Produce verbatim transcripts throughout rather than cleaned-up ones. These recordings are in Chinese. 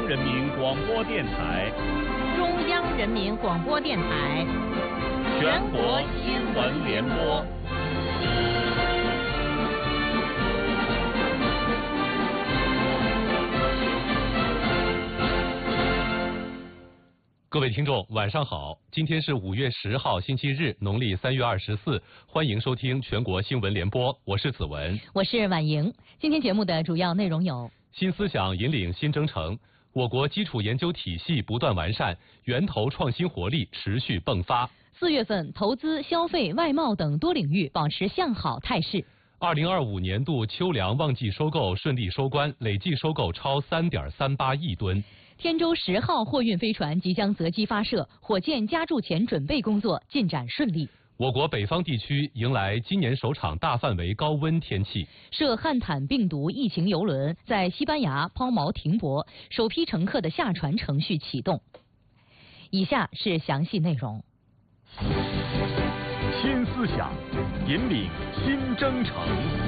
人民广播电台， 中央人民广播电台， 全国新闻联播。 各位听众，晚上好！今天是五月十号，星期日，农历三月二十四。欢迎收听全国新闻联播，我是子文， 我是婉莹。今天节目的主要内容有： 新思想引领新征程，我国基础研究体系不断完善，源头创新活力持续迸发。 四月份，投资、消费、外贸等多领域保持向好态势。 二零二五年度秋粮旺季收购顺利收官，累计收购超三点三八亿吨。 天舟十号货运飞船即将择机发射，火箭加注前准备工作进展顺利。 我国北方地区迎来今年首场大范围高温天气。 涉汉坦病毒疫情邮轮在西班牙抛锚停泊，首批乘客的下船程序启动。以下是详细内容。 新思想引领新征程。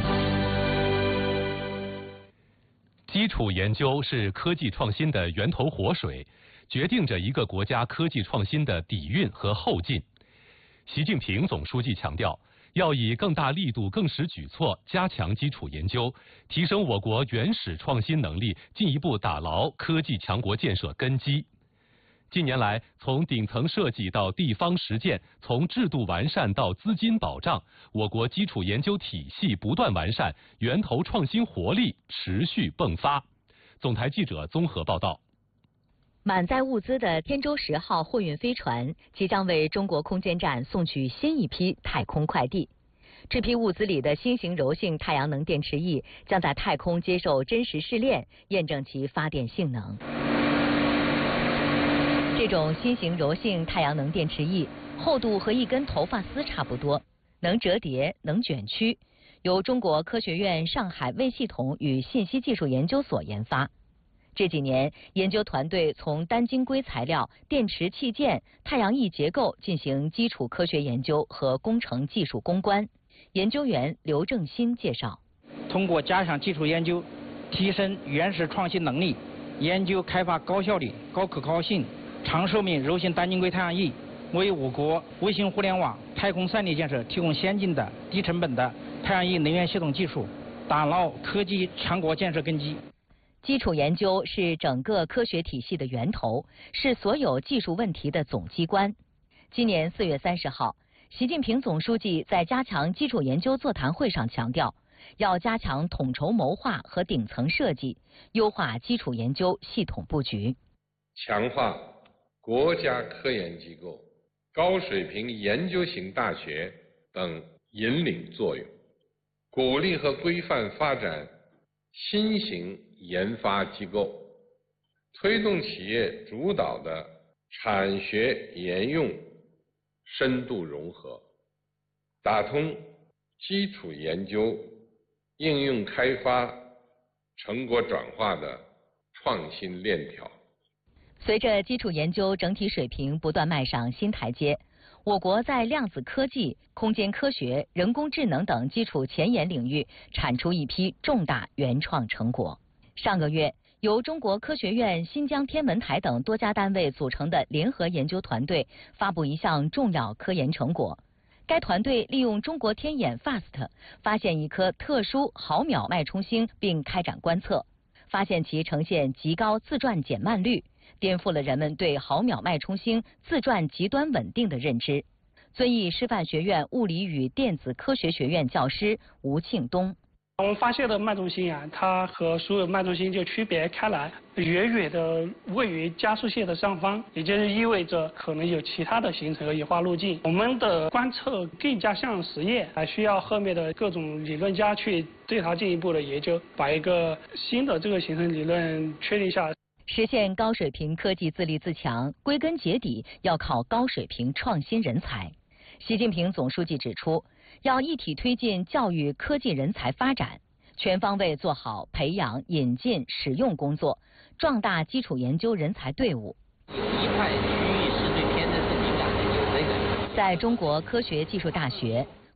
基础研究是科技创新的源头活水，决定着一个国家科技创新的底蕴和后劲。习近平总书记强调，要以更大力度、更实举措加强基础研究，提升我国原始创新能力，进一步打牢科技强国建设根基。近年来，从顶层设计到地方实践，从制度完善到资金保障，我国基础研究体系不断完善，源头创新活力持续迸发。总台记者综合报道。 满载物资的天舟十号货运飞船即将为中国空间站送去新一批太空快递。这批物资里的新型柔性太阳能电池翼将在太空接受真实试炼，验证其发电性能。这种新型柔性太阳能电池翼厚度和一根头发丝差不多，能折叠，能卷曲，由中国科学院上海微系统与信息技术研究所研发。这几年，研究团队从单晶硅材料、电池器件、太阳翼结构进行基础科学研究和工程技术攻关。研究员刘正新介绍， 通过加强基础研究，提升原始创新能力，研究开发高效率、高可靠性、长寿命柔性单晶硅太阳翼，为我国卫星互联网、太空三 D 建设提供先进的、低成本的太阳翼能源系统技术，打牢科技强国建设根基。 基础研究是整个科学体系的源头，是所有技术问题的总机关。今年四月三十号，习近平总书记在加强基础研究座谈会上强调，要加强统筹谋划和顶层设计，优化基础研究系统布局， 强化国家科研机构、高水平研究型大学等引领作用，鼓励和规范发展新型研发机构，推动企业主导的产学研用深度融合，打通基础研究、应用开发、成果转化的创新链条。 随着基础研究整体水平不断迈上新台阶，我国在量子科技、空间科学、人工智能等基础前沿领域产出一批重大原创成果。上个月，由中国科学院、新疆天文台等多家单位组成的联合研究团队发布一项重要科研成果。该团队利用中国天眼 F A S T 发现一颗特殊毫秒脉冲星，并开展观测，发现其呈现极高自转减慢率，颠覆了人们对毫秒脉冲星自转极端稳定的认知。遵义师范学院物理与电子科学学院教师吴庆东， 我们发现的脉冲星啊，它和所有脉冲星就区别开来，远远的位于加速线的上方，也就是意味着可能有其他的形成和演化路径。我们的观测更加像实验，还需要后面的各种理论家去对它进一步的研究，把一个新的这个形成理论确定下来。 实现高水平科技自立自强，归根结底要靠高水平创新人才。习近平总书记指出，要一体推进教育科技人才发展，全方位做好培养、引进、使用工作，壮大基础研究人才队伍。 有一块区域是对天真是敏感的，有这个。 在中国科学技术大学，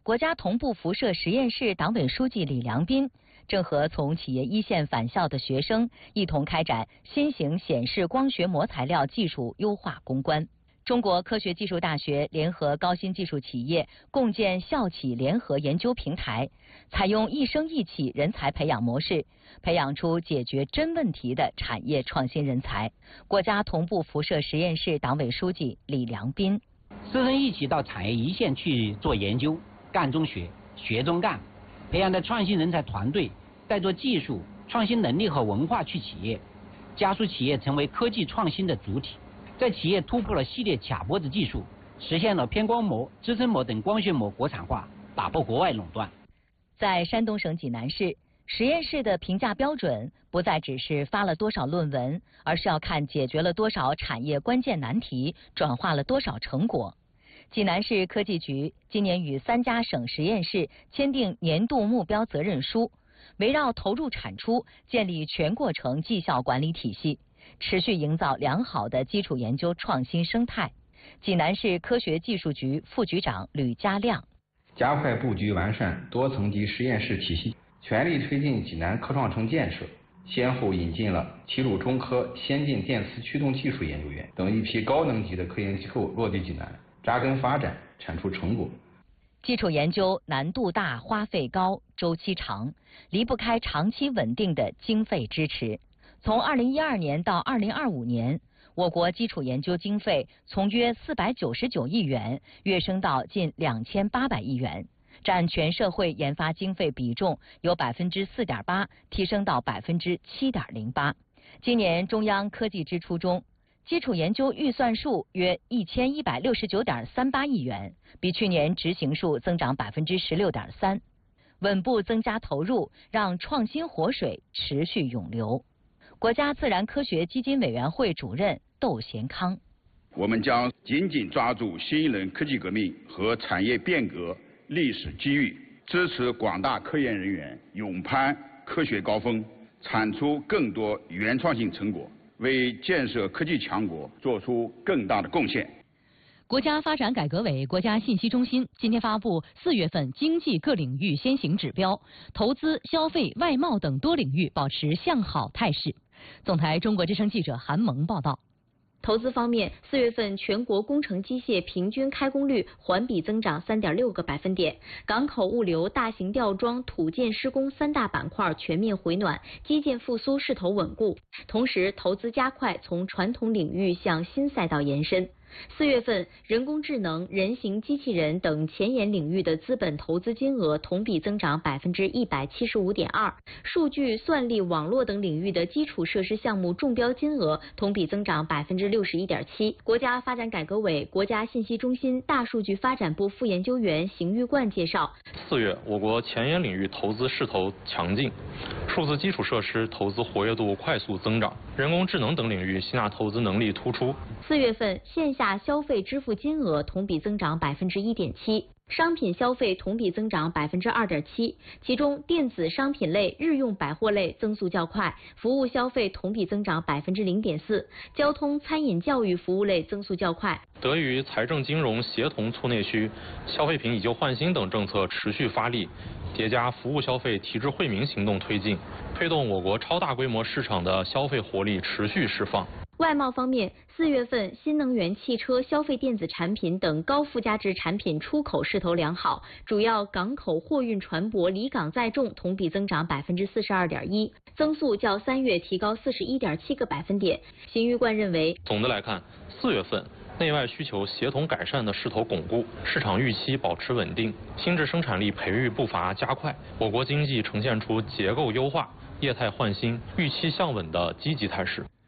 国家同步辐射实验室党委书记李良斌正和从企业一线返校的学生一同开展新型显示光学膜材料技术优化攻关。中国科学技术大学联合高新技术企业共建校企联合研究平台，采用一生一企人才培养模式，培养出解决真问题的产业创新人才。国家同步辐射实验室党委书记李良斌： 师生一起到产业一线去做研究，干中学，学中干，培养的创新人才团队带着技术、创新能力和文化去企业，加速企业成为科技创新的主体。在企业突破了系列卡脖子技术，实现了偏光膜、支撑膜等光学膜国产化，打破国外垄断。 在山东省济南市，实验室的评价标准不再只是发了多少论文，而是要看解决了多少产业关键难题，转化了多少成果。济南市科技局今年与三家省实验室签订年度目标责任书，围绕投入产出，建立全过程绩效管理体系，持续营造良好的基础研究创新生态。济南市科学技术局副局长吕家亮： 加快布局完善多层级实验室体系，全力推进济南科创城建设，先后引进了齐鲁中科先进电磁驱动技术研究院等一批高能级的科研机构落地济南，扎根发展，产出成果。 基础研究难度大、花费高、周期长，离不开长期稳定的经费支持。从二零一二年到二零二五年，我国基础研究经费从约四百九十九亿元跃升到近两千八百亿元，占全社会研发经费比重由百分之四点八提升到百分之七点零八。今年中央科技支出中，基础研究预算数约一千一百六十九点三八亿元，比去年执行数增长百分之十六点三，稳步增加投入，让创新活水持续涌流。国家自然科学基金委员会主任窦贤康： 我们将紧紧抓住新一轮科技革命和产业变革历史机遇，支持广大科研人员勇攀科学高峰，产出更多原创性成果，为建设科技强国做出更大的贡献。 国家发展改革委、国家信息中心今天发布四月份经济各领域先行指标，投资、消费、外贸等多领域保持向好态势。总台中国之声记者韩萌报道。 投资方面，四月份全国工程机械平均开工率环比增长 三点六个百分点，港口物流、大型吊装、土建施工三大板块全面回暖，基建复苏势头稳固。同时，投资加快从传统领域向新赛道延伸。四月份，人工智能、人形机器人等前沿领域的资本投资金额同比增长百分之一百七十五点二，数据、算力、网络等领域的基础设施项目中标金额同比增长百分之六十一点七。国家发展改革委、国家信息中心大数据发展部副研究员邢玉冠介绍， 四月，我国前沿领域投资势头强劲，数字基础设施投资活跃度快速增长，人工智能等领域吸纳投资能力突出。 四月份线下消费支付金额同比增长百分之一点七，商品消费同比增长百分之二点七，其中电子商品类、日用百货类增速较快，服务消费同比增长百分之零点四，交通、餐饮、教育服务类增速较快。 得益于财政金融协同促内需、消费品以旧换新等政策持续发力，叠加服务消费提质惠民行动推进，推动我国超大规模市场的消费活力持续释放。 外贸方面，四月份新能源汽车、消费电子产品等高附加值产品出口势头良好，主要港口货运船舶离港载重同比增长百分之四十二点一，增速较三月提高四十一点七个百分点。邢玉冠认为， 总的来看，四月份内外需求协同改善的势头巩固，市场预期保持稳定，新质生产力培育步伐加快，我国经济呈现出结构优化、业态换新、预期向稳的积极态势。